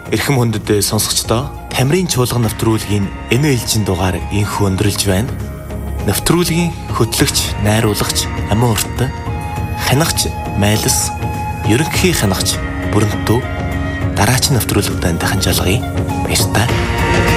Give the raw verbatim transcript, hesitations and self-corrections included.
Эрхэм хүндэд сонсогчдоо Тамирын чуулган нэвтрүүлгийн энэ ээлжийн дугаар инхүү өндөрлж байна. Нэвтрүүлгийн хөтлөгч, найруулагч, амин урт, хянагч, майлс, ерөнхий хянагч, бүрэнтүү дараач нэвтрүүлэгтэн дахин жалгая. Баярлалаа.